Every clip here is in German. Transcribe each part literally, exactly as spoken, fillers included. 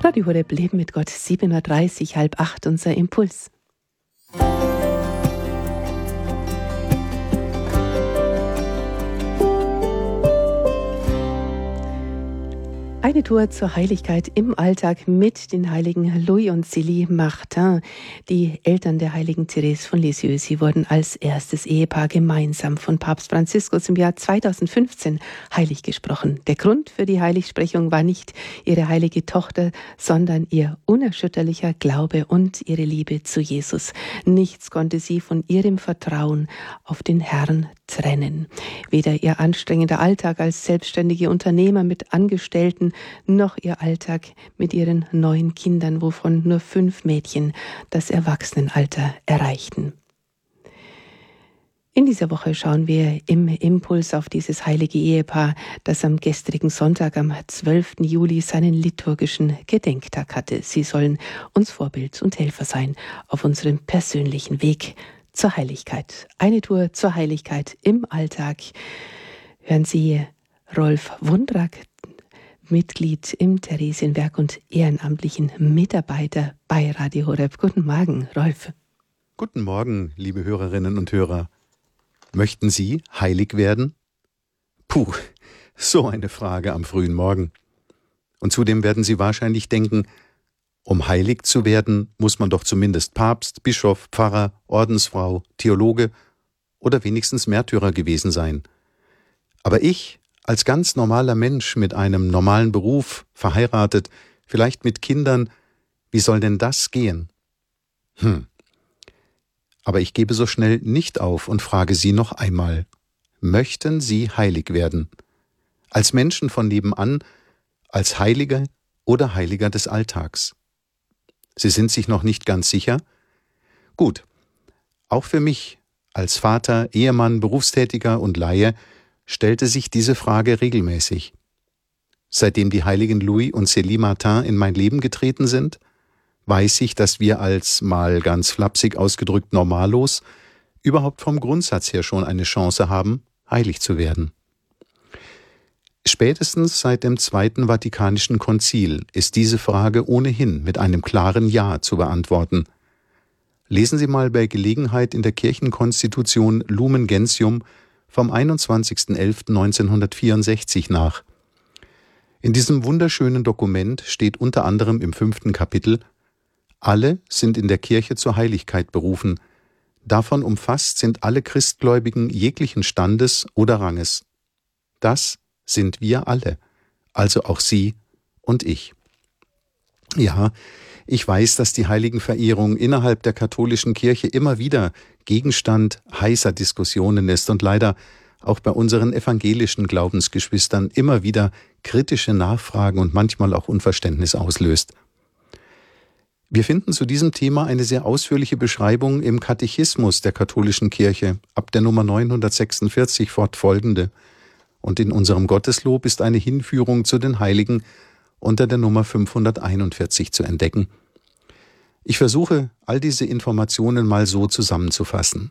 Radio Horeb Leben mit Gott, sieben Uhr dreißig, halb acht, unser Impuls. Eine Tour zur Heiligkeit im Alltag mit den Heiligen Louis und Célie Martin. Die Eltern der Heiligen Therese von Lisieux, sie wurden als erstes Ehepaar gemeinsam von Papst Franziskus im Jahr zweitausendfünfzehn heilig gesprochen. Der Grund für die Heiligsprechung war nicht ihre heilige Tochter, sondern ihr unerschütterlicher Glaube und ihre Liebe zu Jesus. Nichts konnte sie von ihrem Vertrauen auf den Herrn trennen. Weder ihr anstrengender Alltag als selbstständige Unternehmer mit Angestellten noch ihr Alltag mit ihren neun Kindern, wovon nur fünf Mädchen das Erwachsenenalter erreichten. In dieser Woche schauen wir im Impuls auf dieses heilige Ehepaar, das am gestrigen Sonntag, am zwölften Juli, seinen liturgischen Gedenktag hatte. Sie sollen uns Vorbild und Helfer sein auf unserem persönlichen Weg zur Heiligkeit. Eine Tour zur Heiligkeit im Alltag. Hören Sie Rolf Wundrak, Mitglied im Theresienwerk und ehrenamtlichen Mitarbeiter bei Radio Horeb. Guten Morgen, Rolf. Guten Morgen, liebe Hörerinnen und Hörer. Möchten Sie heilig werden? Puh, so eine Frage am frühen Morgen. Und zudem werden Sie wahrscheinlich denken, um heilig zu werden, muss man doch zumindest Papst, Bischof, Pfarrer, Ordensfrau, Theologe oder wenigstens Märtyrer gewesen sein. Aber ich, als ganz normaler Mensch mit einem normalen Beruf, verheiratet, vielleicht mit Kindern, wie soll denn das gehen? Hm. Aber ich gebe so schnell nicht auf und frage Sie noch einmal, möchten Sie heilig werden? Als Menschen von nebenan, als Heilige oder Heiliger des Alltags? Sie sind sich noch nicht ganz sicher? Gut, auch für mich, als Vater, Ehemann, Berufstätiger und Laie, stellte sich diese Frage regelmäßig. Seitdem die Heiligen Louis und Célie Martin in mein Leben getreten sind, weiß ich, dass wir als, mal ganz flapsig ausgedrückt, normalos, überhaupt vom Grundsatz her schon eine Chance haben, heilig zu werden. Spätestens seit dem Zweiten Vatikanischen Konzil ist diese Frage ohnehin mit einem klaren Ja zu beantworten. Lesen Sie mal bei Gelegenheit in der Kirchenkonstitution Lumen Gentium vom einundzwanzigsten elften neunzehnhundertvierundsechzig nach. In diesem wunderschönen Dokument steht unter anderem im fünften Kapitel: Alle sind in der Kirche zur Heiligkeit berufen. Davon umfasst sind alle Christgläubigen jeglichen Standes oder Ranges. Das sind wir alle, also auch Sie und ich. Ja, ich weiß, dass die Heiligenverehrung innerhalb der katholischen Kirche immer wieder Gegenstand heißer Diskussionen ist und leider auch bei unseren evangelischen Glaubensgeschwistern immer wieder kritische Nachfragen und manchmal auch Unverständnis auslöst. Wir finden zu diesem Thema eine sehr ausführliche Beschreibung im Katechismus der katholischen Kirche, ab der Nummer neunhundertsechsundvierzig fortfolgende. Und in unserem Gotteslob ist eine Hinführung zu den Heiligen unter der Nummer fünfhunderteinundvierzig zu entdecken. Ich versuche, all diese Informationen mal so zusammenzufassen.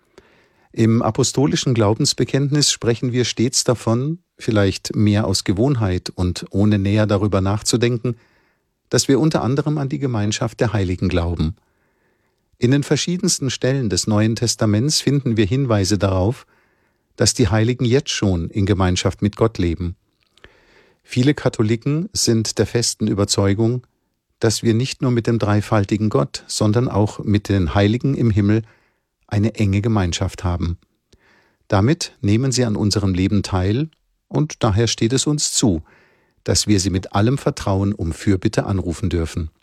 Im apostolischen Glaubensbekenntnis sprechen wir stets davon, vielleicht mehr aus Gewohnheit und ohne näher darüber nachzudenken, dass wir unter anderem an die Gemeinschaft der Heiligen glauben. In den verschiedensten Stellen des Neuen Testaments finden wir Hinweise darauf, dass die Heiligen jetzt schon in Gemeinschaft mit Gott leben. Viele Katholiken sind der festen Überzeugung, dass wir nicht nur mit dem dreifaltigen Gott, sondern auch mit den Heiligen im Himmel eine enge Gemeinschaft haben. Damit nehmen sie an unserem Leben teil und daher steht es uns zu, dass wir sie mit allem Vertrauen um Fürbitte anrufen dürfen.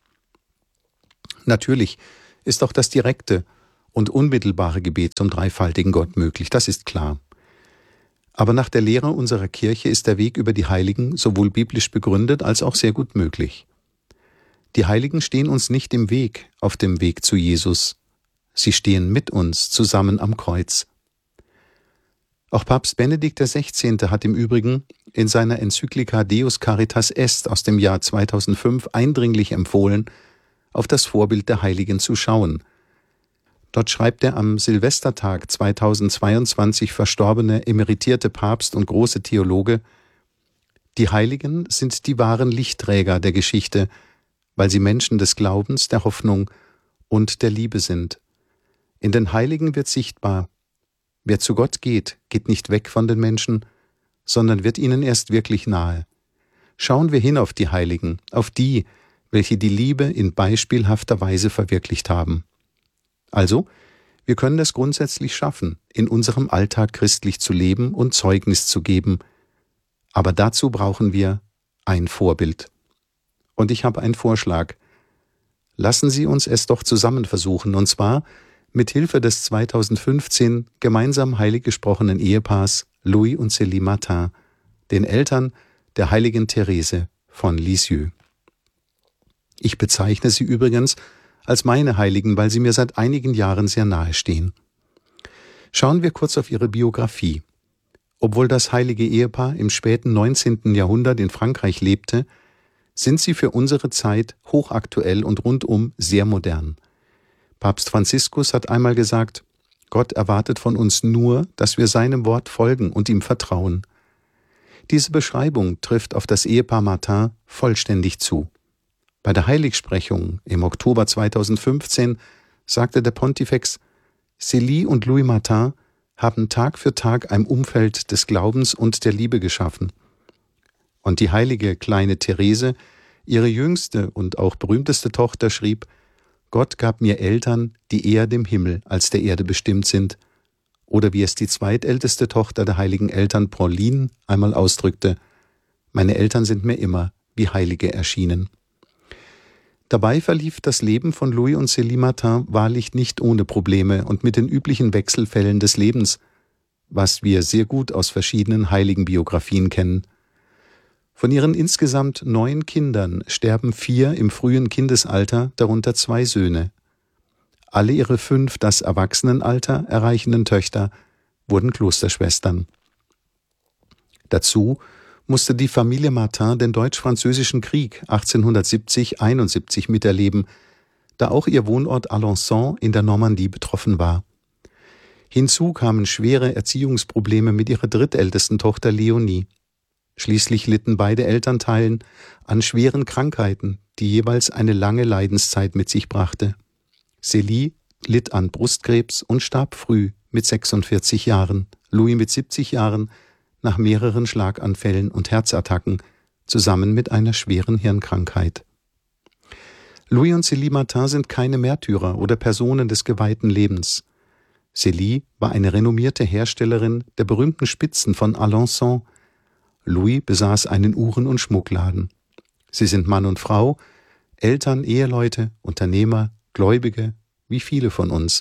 Natürlich ist auch das direkte und unmittelbare Gebet zum dreifaltigen Gott möglich, das ist klar. Aber nach der Lehre unserer Kirche ist der Weg über die Heiligen sowohl biblisch begründet als auch sehr gut möglich. Die Heiligen stehen uns nicht im Weg auf dem Weg zu Jesus. Sie stehen mit uns zusammen am Kreuz. Auch Papst Benedikt der Sechzehnte hat im Übrigen in seiner Enzyklika Deus Caritas Est aus dem Jahr zweitausendfünf eindringlich empfohlen, auf das Vorbild der Heiligen zu schauen. Dort schreibt der am Silvestertag zweitausendzweiundzwanzig verstorbene emeritierte Papst und große Theologe: Die Heiligen sind die wahren Lichtträger der Geschichte, weil sie Menschen des Glaubens, der Hoffnung und der Liebe sind. In den Heiligen wird sichtbar, wer zu Gott geht, geht nicht weg von den Menschen, sondern wird ihnen erst wirklich nahe. Schauen wir hin auf die Heiligen, auf die, welche die Liebe in beispielhafter Weise verwirklicht haben. Also, wir können es grundsätzlich schaffen, in unserem Alltag christlich zu leben und Zeugnis zu geben. Aber dazu brauchen wir ein Vorbild. Und ich habe einen Vorschlag. Lassen Sie uns es doch zusammen versuchen, und zwar mit Hilfe des zweitausendfünfzehn gemeinsam heilig gesprochenen Ehepaars Louis und Célie Martin, den Eltern der heiligen Therese von Lisieux. Ich bezeichne sie übrigens als meine Heiligen, weil sie mir seit einigen Jahren sehr nahe stehen. Schauen wir kurz auf ihre Biografie. Obwohl das heilige Ehepaar im späten neunzehnten Jahrhundert in Frankreich lebte, sind sie für unsere Zeit hochaktuell und rundum sehr modern. Papst Franziskus hat einmal gesagt, Gott erwartet von uns nur, dass wir seinem Wort folgen und ihm vertrauen. Diese Beschreibung trifft auf das Ehepaar Martin vollständig zu. Bei der Heiligsprechung im Oktober zweitausendfünfzehn sagte der Pontifex, Célie und Louis Martin haben Tag für Tag ein Umfeld des Glaubens und der Liebe geschaffen. Und die heilige kleine Therese, ihre jüngste und auch berühmteste Tochter, schrieb, Gott gab mir Eltern, die eher dem Himmel als der Erde bestimmt sind. Oder wie es die zweitälteste Tochter der heiligen Eltern, Pauline, einmal ausdrückte, meine Eltern sind mir immer wie Heilige erschienen. Dabei verlief das Leben von Louis und Célie Martin wahrlich nicht ohne Probleme und mit den üblichen Wechselfällen des Lebens, was wir sehr gut aus verschiedenen heiligen Biografien kennen. Von ihren insgesamt neun Kindern sterben vier im frühen Kindesalter, darunter zwei Söhne. Alle ihre fünf das Erwachsenenalter erreichenden Töchter wurden Klosterschwestern. Dazu musste die Familie Martin den Deutsch-Französischen Krieg achtzehnhundertsiebzig einundsiebzig miterleben, da auch ihr Wohnort Alençon in der Normandie betroffen war. Hinzu kamen schwere Erziehungsprobleme mit ihrer drittältesten Tochter Leonie. Schließlich litten beide Elternteilen an schweren Krankheiten, die jeweils eine lange Leidenszeit mit sich brachte. Célie litt an Brustkrebs und starb früh mit sechsundvierzig Jahren, Louis mit siebzig Jahren, nach mehreren Schlaganfällen und Herzattacken, zusammen mit einer schweren Hirnkrankheit. Louis und Célie Martin sind keine Märtyrer oder Personen des geweihten Lebens. Célie war eine renommierte Herstellerin der berühmten Spitzen von Alençon. Louis besaß einen Uhren- und Schmuckladen. Sie sind Mann und Frau, Eltern, Eheleute, Unternehmer, Gläubige, wie viele von uns.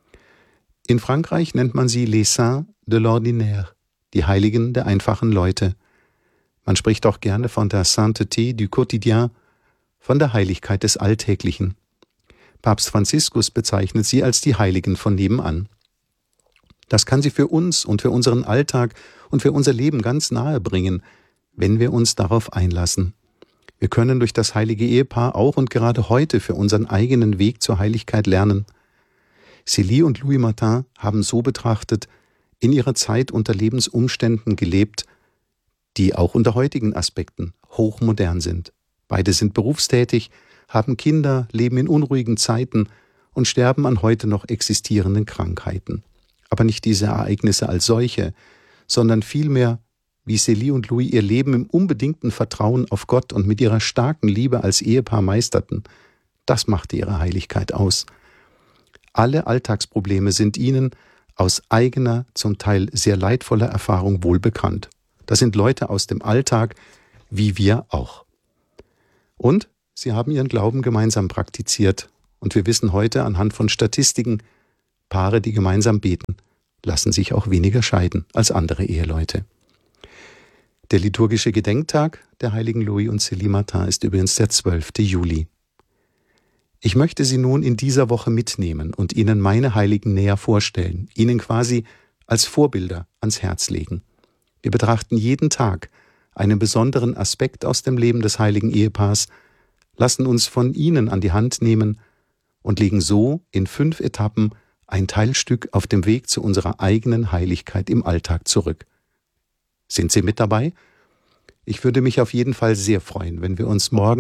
In Frankreich nennt man sie les saints de l'ordinaire, die Heiligen der einfachen Leute. Man spricht auch gerne von der Sainteté du quotidien, von der Heiligkeit des Alltäglichen. Papst Franziskus bezeichnet sie als die Heiligen von nebenan. Das kann sie für uns und für unseren Alltag und für unser Leben ganz nahe bringen, wenn wir uns darauf einlassen. Wir können durch das heilige Ehepaar auch und gerade heute für unseren eigenen Weg zur Heiligkeit lernen. Célie und Louis Martin haben so betrachtet in ihrer Zeit unter Lebensumständen gelebt, die auch unter heutigen Aspekten hochmodern sind. Beide sind berufstätig, haben Kinder, leben in unruhigen Zeiten und sterben an heute noch existierenden Krankheiten. Aber nicht diese Ereignisse als solche, sondern vielmehr, wie Célie und Louis ihr Leben im unbedingten Vertrauen auf Gott und mit ihrer starken Liebe als Ehepaar meisterten. Das machte ihre Heiligkeit aus. Alle Alltagsprobleme sind ihnen aus eigener, zum Teil sehr leidvoller Erfahrung wohlbekannt. Das sind Leute aus dem Alltag, wie wir auch. Und sie haben ihren Glauben gemeinsam praktiziert. Und wir wissen heute anhand von Statistiken, Paare, die gemeinsam beten, lassen sich auch weniger scheiden als andere Eheleute. Der liturgische Gedenktag der heiligen Louis und Célie Martin ist übrigens der zwölfte Juli. Ich möchte Sie nun in dieser Woche mitnehmen und Ihnen meine Heiligen näher vorstellen, Ihnen quasi als Vorbilder ans Herz legen. Wir betrachten jeden Tag einen besonderen Aspekt aus dem Leben des heiligen Ehepaars, lassen uns von Ihnen an die Hand nehmen und legen so in fünf Etappen ein Teilstück auf dem Weg zu unserer eigenen Heiligkeit im Alltag zurück. Sind Sie mit dabei? Ich würde mich auf jeden Fall sehr freuen, wenn wir uns morgen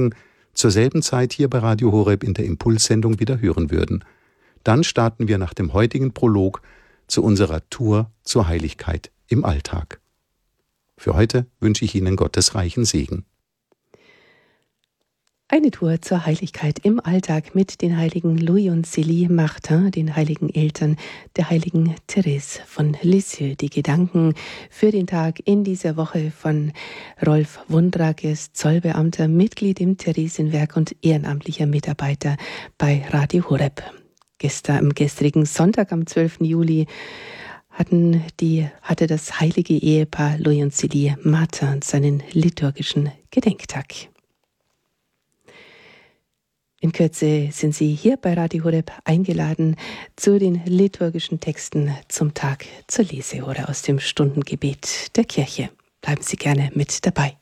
zur selben Zeit hier bei Radio Horeb in der Impulssendung wieder hören würden. Dann starten wir nach dem heutigen Prolog zu unserer Tour zur Heiligkeit im Alltag. Für heute wünsche ich Ihnen Gottes reichen Segen. Eine Tour zur Heiligkeit im Alltag mit den heiligen Louis und Célie Martin, den heiligen Eltern der heiligen Therese von Lisieux. Die Gedanken für den Tag in dieser Woche von Rolf Wundrakes, Zollbeamter, Mitglied im Theresienwerk und ehrenamtlicher Mitarbeiter bei Radio Horeb. Gestern, am gestrigen Sonntag, am zwölften Juli, hatten die, hatte das heilige Ehepaar Louis und Célie Martin seinen liturgischen Gedenktag. In Kürze sind Sie hier bei Radio Horeb eingeladen zu den liturgischen Texten zum Tag zur Lese oder aus dem Stundengebet der Kirche. Bleiben Sie gerne mit dabei.